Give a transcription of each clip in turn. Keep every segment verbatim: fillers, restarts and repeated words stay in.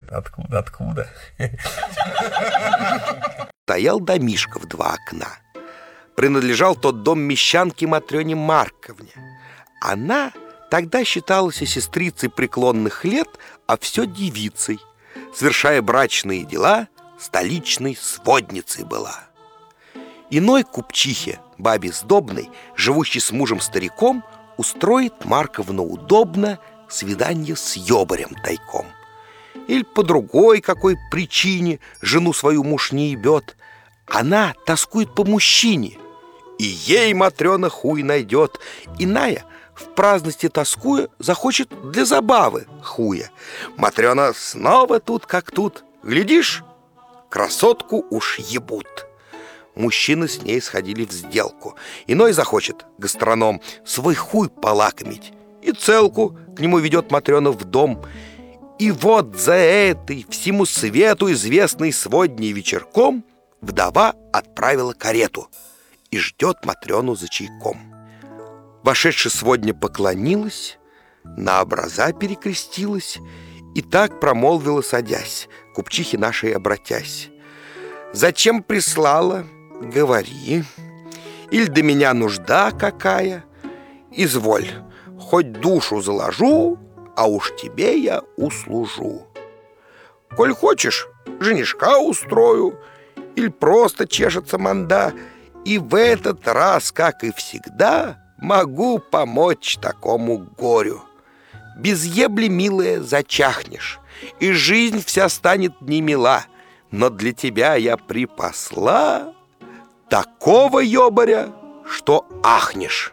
Откуда, откуда? Стоял домишко в два окна. Принадлежал тот дом мещанке Матрёне Марковне. Она тогда считалась сестрицей преклонных лет, а все девицей. Совершая брачные дела, столичной сводницей была. Иной купчихе, бабе сдобной, живущей с мужем-стариком, устроит Марковна удобно свидание с ёбарем тайком. Или по другой какой причине жену свою муж не ебет. Она тоскует по мужчине, и ей Матрёна хуй найдет. Иная, в праздности тоскуя, захочет для забавы хуя. Матрёна снова тут как тут. Глядишь, красотку уж ебут. Мужчины с ней сходили в сделку. Иной захочет, гастроном, свой хуй полакомить, и целку к нему ведет Матрёна в дом. И вот за этой всему свету известной сводней вечерком вдова отправила карету и ждет Матрёну за чайком. Вошедшая сводня поклонилась, на образа перекрестилась и так промолвила, садясь, купчихе нашей обратясь: «Зачем прислала? Говори. Иль до меня нужда какая? Изволь, хоть душу заложу, а уж тебе я услужу. Коль хочешь, женишка устрою, или просто чешется манда, и в этот раз, как и всегда, могу помочь такому горю. Без ебли, милая, зачахнешь, и жизнь вся станет немила, но для тебя я припасла такого ёбаря, что ахнешь».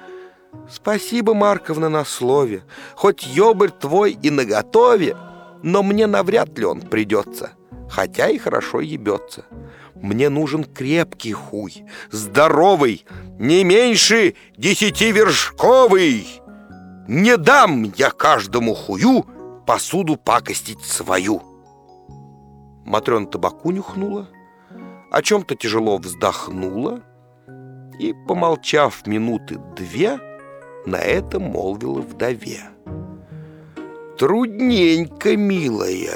«Спасибо, Марковна, на слове. Хоть ёбарь твой и наготове, но мне навряд ли он придется, хотя и хорошо ебется. Мне нужен крепкий хуй, здоровый, не меньше десятивершковый. Не дам я каждому хую посуду пакостить свою». Матрёна табаку нюхнула, о чем-то тяжело вздохнула и, помолчав минуты две, на это молвила вдове: «Трудненько, милая,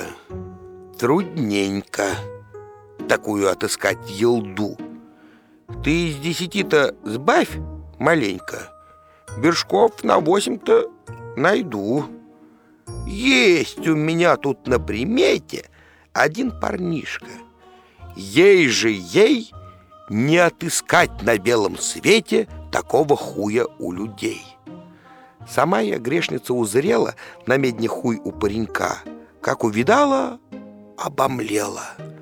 трудненько такую отыскать елду. Ты из десяти-то сбавь маленько, вершков на восемь-то найду. Есть у меня тут на примете один парнишка. Ей же ей не отыскать на белом свете такого хуя у людей». Сама я, грешница, узрела на медне хуй у паренька, как увидала, обомлела.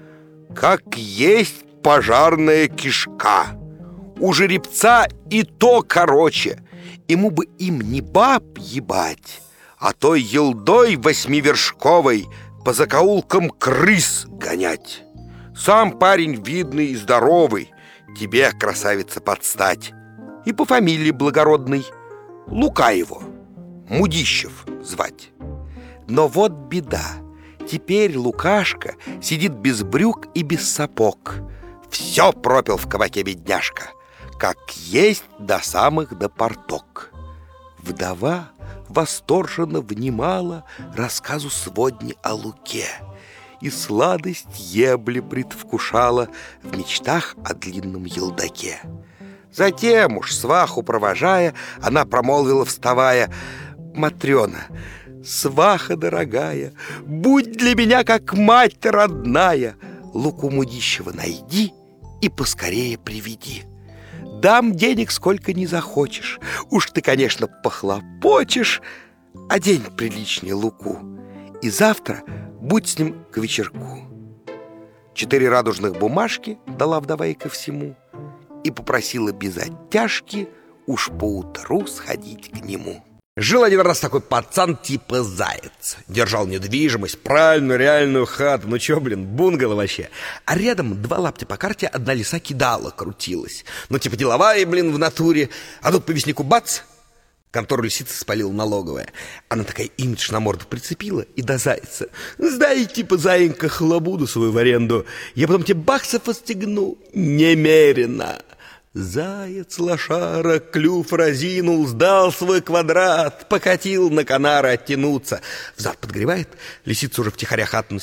Как есть пожарная кишка. У жеребца и то короче. Ему бы им не баб ебать, а той елдой восьмивершковой по закоулкам крыс гонять. Сам парень видный и здоровый, тебе, красавица, подстать. И по фамилии благородной Лука его, Мудищев звать. Но вот беда. Теперь Лукашка сидит без брюк и без сапог. Все пропил в кабаке бедняжка, как есть до самых до порток. Вдова восторженно внимала рассказу сводни о Луке и сладость ебли предвкушала в мечтах о длинном елдаке. Затем уж, сваху провожая, она промолвила, вставая: «Матрёна, сваха дорогая, будь для меня как мать родная. Луку Мудищева найди и поскорее приведи. Дам денег сколько не захочешь, уж ты, конечно, похлопочешь, одень приличнее Луку, и завтра будь с ним к вечерку». Четыре радужных бумажки дала вдова и ко всему и попросила без оттяжки уж поутру сходить к нему. Жил один раз такой пацан типа Заяц. Держал недвижимость, правильную, реальную хату. Ну чё, блин, бунгало вообще. А рядом два лаптя по карте, одна лиса кидала, крутилась. Ну типа деловая, блин, в натуре. А тут по вестнику бац, контору лисицы спалила налоговая. Она такая имидж на морду прицепила и до Зайца: «Сдай, типа, заинька, хлобуду свою в аренду. Я потом тебе баксов отстегну немерено». Заяц лошара клюв разинул, сдал свой квадрат, покатил на канары оттянуться. Взад подгревает, лисица уже втихаря хату